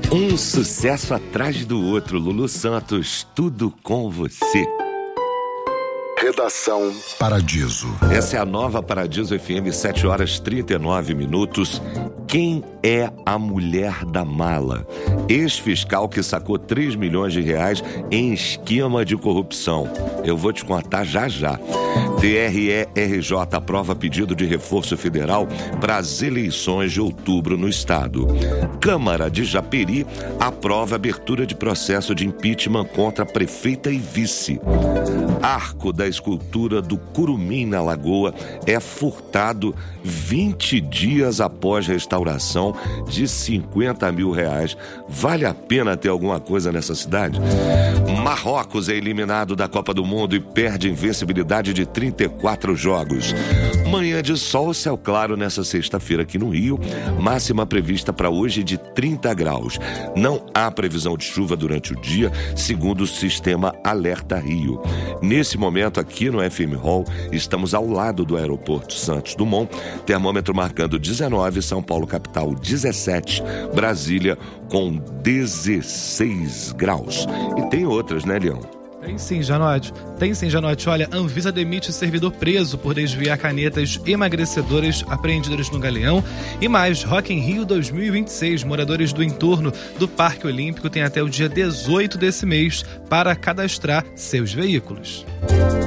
Um sucesso atrás do outro. Lulu Santos, tudo com você. Redação Paradiso. Essa é a nova Paradiso FM, 7h39. Quem é a mulher da mala? Ex-fiscal que sacou 3 milhões de reais em esquema de corrupção. Eu vou te contar já já. TRE-RJ aprova pedido de reforço federal para as eleições de outubro no estado. Câmara de Japeri aprova abertura de processo de impeachment contra prefeita e vice. Arco da escultura do Curumim na Lagoa é furtado 20 dias após restauração de 50 mil reais. Vale a pena ter alguma coisa nessa cidade? Marrocos é eliminado da Copa do Mundo e perde invencibilidade de 34 jogos. Manhã de sol, céu claro nessa sexta-feira aqui no Rio. Máxima prevista para hoje de 30 graus. Não há previsão de chuva durante o dia, segundo o sistema Alerta Rio. Nesse momento aqui no FM Hall, estamos ao lado do aeroporto Santos Dumont, termômetro marcando 19, São Paulo capital 17, Brasília com 16 graus. E tem outras, né, Leão? Tem sim, Janote. Olha, Anvisa demite servidor preso por desviar canetas emagrecedoras apreendidas no Galeão. E mais, Rock in Rio 2026. Moradores do entorno do Parque Olímpico têm até o dia 18 desse mês para cadastrar seus veículos.